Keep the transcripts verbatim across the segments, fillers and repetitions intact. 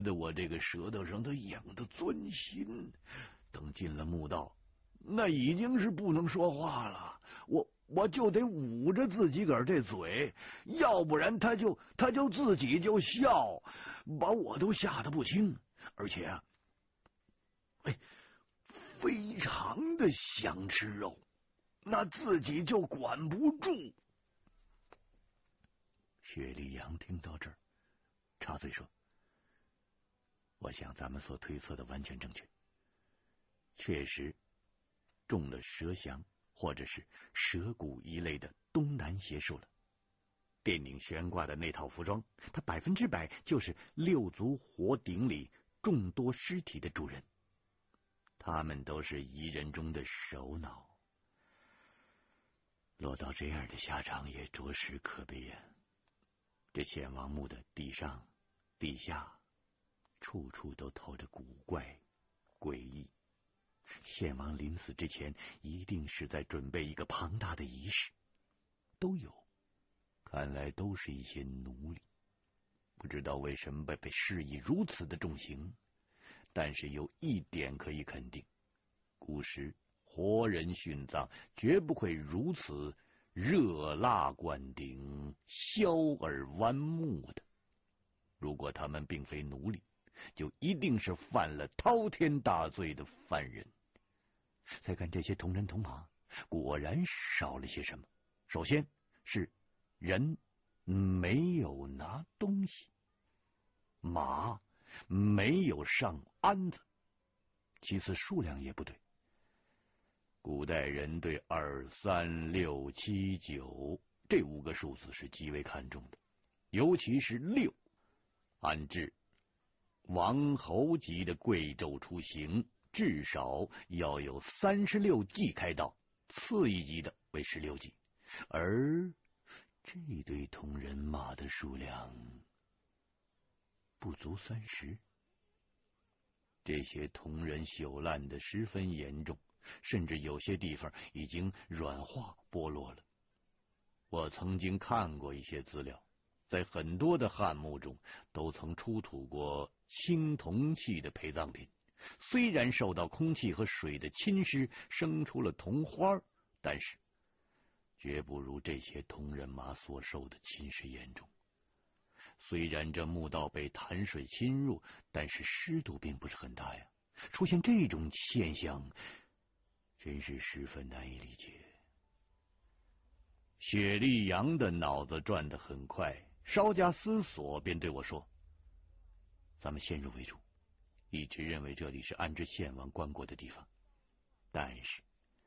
得我这个舌头上都痒得钻心。等进了墓道，那已经是不能说话了，我我就得捂着自己个儿这嘴，要不然他就他就自己就笑，把我都吓得不轻。而且啊，哎，非常的想吃肉，那自己就管不住。雪莉杨听到这儿，插嘴说：“我想咱们所推测的完全正确，确实中了蛇降或者是蛇蛊一类的东南邪术了。电影悬挂的那套服装，它百分之百就是六族火鼎里众多尸体的主人，他们都是彝人中的首脑，落到这样的下场也着实可悲呀。这献王墓的地上、地下，处处都透着古怪、诡异。献王临死之前，一定是在准备一个庞大的仪式，都有，看来都是一些奴隶。不知道为什么被被施以如此的重刑，但是有一点可以肯定，古时活人殉葬绝不会如此热蜡灌顶、削耳剜目的。如果他们并非奴隶，就一定是犯了滔天大罪的犯人。再看这些同人同马，果然少了些什么。首先是人没有拿东西，马没有上鞍子，其次数量也不对。古代人对二三六七九这五个数字是极为看重的，尤其是六，按制王侯级的贵胄出行，至少要有三十六骑开道，次一级的为十六骑，而这对同人马的数量不足三十。这些同人朽烂的十分严重，甚至有些地方已经软化剥落了。我曾经看过一些资料，在很多的汉墓中都曾出土过青铜器的陪葬品，虽然受到空气和水的侵蚀，生出了铜花，但是绝不如这些同人马所受的侵蚀严重。虽然这墓道被潭水侵入，但是湿度并不是很大呀。出现这种现象，真是十分难以理解。雪莉杨的脑子转得很快，稍加思索便对我说：“咱们先入为主，一直认为这里是安置献王棺椁的地方，但是，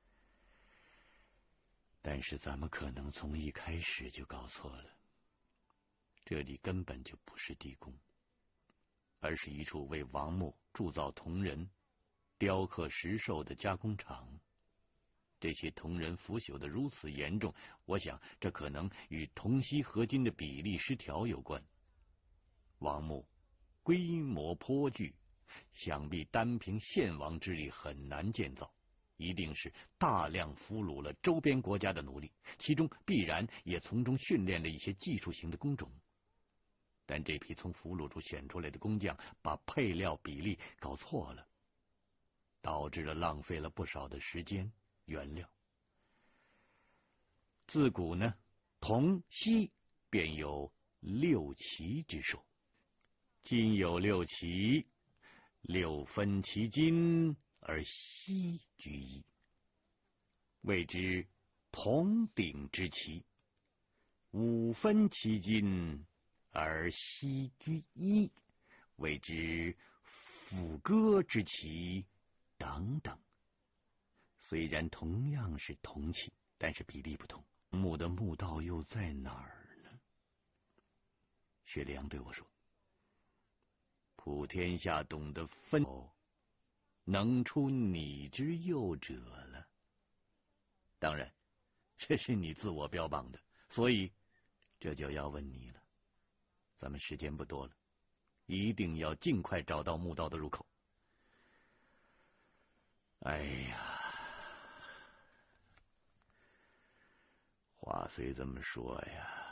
但是咱们可能从一开始就搞错了。这里根本就不是地宫，而是一处为王墓铸造铜人、雕刻石兽的加工厂。这些铜人腐朽的如此严重，我想这可能与铜锡合金的比例失调有关。王墓规模颇巨，想必单凭献王之力很难建造，一定是大量俘虏了周边国家的奴隶，其中必然也从中训练了一些技术型的工种。但这批从俘虏中选出来的工匠把配料比例搞错了，导致了浪费了不少的时间原料。自古呢，铜锡便有六奇之说，今有六奇，六分其金而锡居一，谓之铜鼎之奇；五分其金而锡居一，谓之斧戈之奇等等。虽然同样是铜器，但是比例不同，墓的墓道又在哪儿呢？雪莉杨对我说：“普天下懂得分，能出你之右者了。当然，这是你自我标榜的，所以这就要问你了。咱们时间不多了，一定要尽快找到墓道的入口。”哎呀，话虽这么说呀，